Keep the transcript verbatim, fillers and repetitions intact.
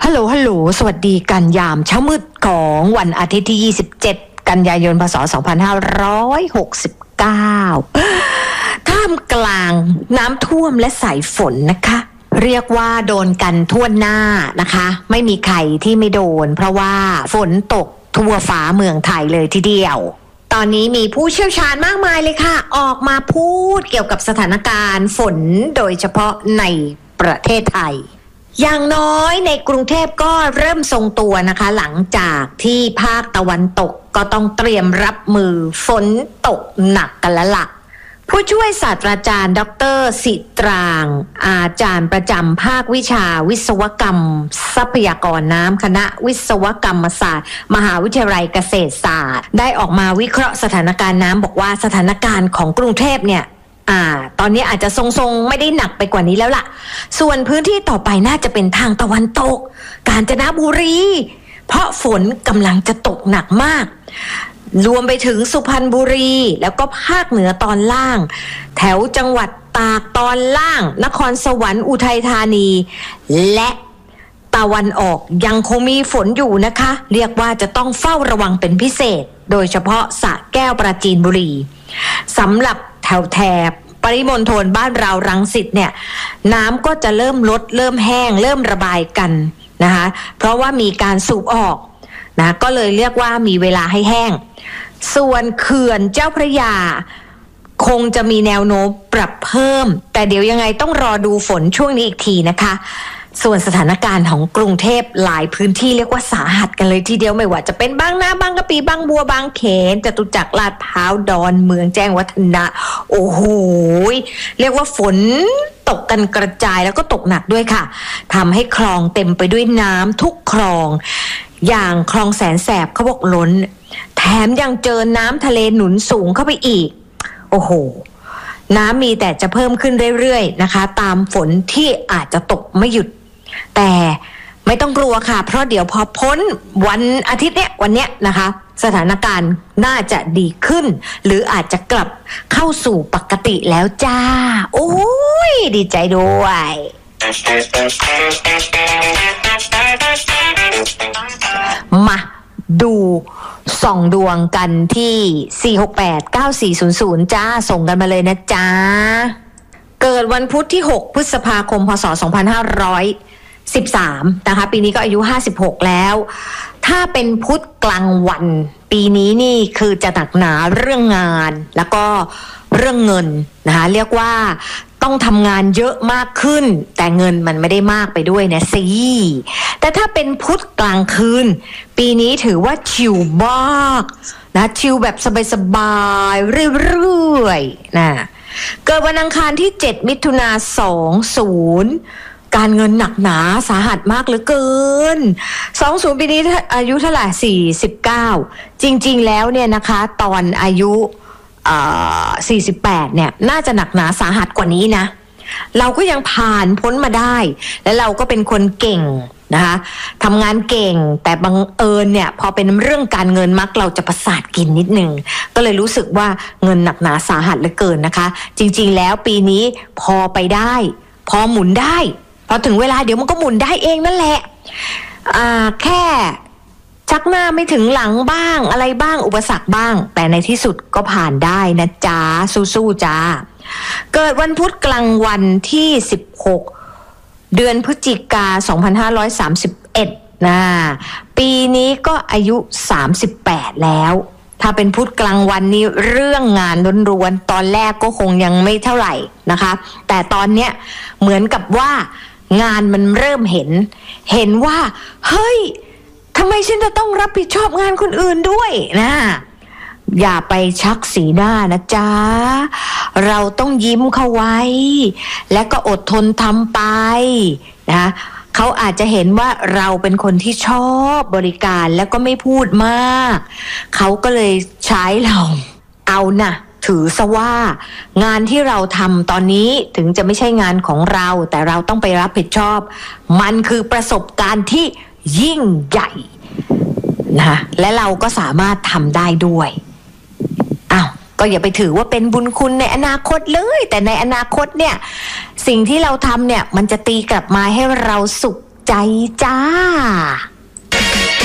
ฮัลโหลฮัลโหลสวัสดีกันยามเช้ามืดของวันอาทิตย์ที่ยี่สิบเจ็ดกันยายนพศสองพันห้าร้อยหกสิบเก้าท่ามกลางน้ำท่วมและสายฝนนะคะเรียกว่าโดนกันทั่วหน้านะคะไม่มีใครที่ไม่โดนเพราะว่าฝนตกทั่วฟ้าเมืองไทยเลยทีเดียวตอนนี้มีผู้เชี่ยวชาญมากมายเลยค่ะออกมาพูดเกี่ยวกับสถานการณ์ฝนโดยเฉพาะในประเทศไทยอย่างน้อยในกรุงเทพก็เริ่มทรงตัวนะคะหลังจากที่ภาคตะวันตกก็ต้องเตรียมรับมือฝนตกหนักกันแล้วล่ะผู้ช่วยศาสตราจารย์ดร.สิตรางอาจารย์ประจำภาควิชาวิศวกรรมทรัพยากรน้ำคณะวิศวกรรมศาสตร์มหาวิทยาลัยเกษตรศาสตร์ได้ออกมาวิเคราะห์สถานการณ์น้ำบอกว่าสถานการณ์ของกรุงเทพเนี่ยอ่าตอนนี้อาจจะทรงๆไม่ได้หนักไปกว่านี้แล้วล่ะส่วนพื้นที่ต่อไปน่าจะเป็นทางตะวันตกกาญจนบุรีเพราะฝนกำลังจะตกหนักมากรวมไปถึงสุพรรณบุรีแล้วก็ภาคเหนือตอนล่างแถวจังหวัดตากตอนล่างนครสวรรค์อุทัยธานีและตะวันออกยังคงมีฝนอยู่นะคะเรียกว่าจะต้องเฝ้าระวังเป็นพิเศษโดยเฉพาะสระแก้วปราจีนบุรีสำหรับแถวแถบปริมณฑลบ้านเรารังสิตเนี่ยน้ำก็จะเริ่มลดเริ่มแห้งเริ่มระบายกันนะคะเพราะว่ามีการสูบออกนะก็เลยเรียกว่ามีเวลาให้แห้งส่วนเขื่อนเจ้าพระยาคงจะมีแนวโน้มปรับเพิ่มแต่เดี๋ยวยังไงต้องรอดูฝนช่วงนี้อีกทีนะคะส่วนสถานการณ์ของกรุงเทพหลายพื้นที่เรียกว่าสาหัสกันเลยทีเดียวไม่ว่าจะเป็นบางนาบางกะปิบางบัวบางเขนจตุจักรลาดพร้าวดอนเมืองแจ้งวัฒนะโอ้โหเรียกว่าฝนตกกันกระจายแล้วก็ตกหนักด้วยค่ะทำให้คลองเต็มไปด้วยน้ำทุกคลองอย่างคลองแสนแสบเขาบอกล้นแถมยังเจอน้ำทะเลหนุนสูงเข้าไปอีกโอ้โหน้ำมีแต่จะเพิ่มขึ้นเรื่อยๆนะคะตามฝนที่อาจจะตกไม่หยุดแต่ไม่ต้องกลัวค่ะเพราะเดี๋ยวพอพ้นวันอาทิตย์เนี้ยวันเนี้ยนะคะสถานการณ์น่าจะดีขึ้นหรืออาจจะกลับเข้าสู่ปกติแล้วจ้าโอ้ยดีใจด้วยมาดูส่องดวงกันที่สี่ หก แปด เก้า สี่ ศูนย์ ศูนย์จ้าส่งกันมาเลยนะจ้าเกิดวันพุธที่หกพฤษภาคมพศสองพันห้าร้อยสิบสามนะคะปีนี้ก็อายุห้าสิบหกแล้วถ้าเป็นพุธกลางวันปีนี้นี่คือจะหนักหนาเรื่องงานแล้วก็เรื่องเงินนะคะเรียกว่าต้องทำงานเยอะมากขึ้นแต่เงินมันไม่ได้มากไปด้วยนะสิแต่ถ้าเป็นพุธกลางคืนปีนี้ถือว่าชิลมากนะชิลแบบสบายๆเรื่อยๆนะเกิดวันอังคารที่เจ็ดมิถุนายนสองพันการเงินหนักหนาสาหัสมากเหลือเกินสองสิบปีนี้อายุเท่าไหร่สี่สิบเก้าจริงๆแล้วเนี่ยนะคะตอนอายุสี่สิบแปดเนี่ยน่าจะหนักหนาสาหัสกว่านี้นะเราก็ยังผ่านพ้นมาได้และเราก็เป็นคนเก่งนะคะทำงานเก่งแต่บังเอิญเนี่ยพอเป็นเรื่องการเงินมักเราจะประสาทกินนิดนึงก็เลยรู้สึกว่าเงินหนักหนาสาหัสเหลือเกินนะคะจริงๆแล้วปีนี้พอไปได้พอหมุนได้พอถึงเวลาเดี๋ยวมันก็หมุนได้เองนั่นแหละอ่าแค่ชักหน้าไม่ถึงหลังบ้างอะไรบ้างอุปสรรคบ้างแต่ในที่สุดก็ผ่านได้นะจ๊ะสู้ๆจ้าเกิดวันพุธกลางวันที่สิบหกเดือนพฤศจิกาสองพันห้าร้อยสามสิบเอ็ดนะปีนี้ก็อายุสามสิบแปดแล้วถ้าเป็นพุธกลางวันนี้เรื่องงานล้วนๆตอนแรกก็คงยังไม่เท่าไหร่นะคะแต่ตอนเนี้ยเหมือนกับว่างานมันเริ่มเห็นเห็นว่าเฮ้ยทำไมฉันจะต้องรับผิดชอบงานคนอื่นด้วยนะอย่าไปชักสีหน้านะจ๊ะเราต้องยิ้มเข้าไว้และก็อดทนทำไปนะเขาอาจจะเห็นว่าเราเป็นคนที่ชอบบริการแล้วก็ไม่พูดมากเขาก็เลยใช้เราเอานะถือซะว่างานที่เราทำตอนนี้ถึงจะไม่ใช่งานของเราแต่เราต้องไปรับผิดชอบมันคือประสบการณ์ที่ยิ่งใหญ่นะและเราก็สามารถทำได้ด้วยอ้าวก็อย่าไปถือว่าเป็นบุญคุณในอนาคตเลยแต่ในอนาคตเนี่ยสิ่งที่เราทำเนี่ยมันจะตีกลับมาให้เราสุขใจจ้า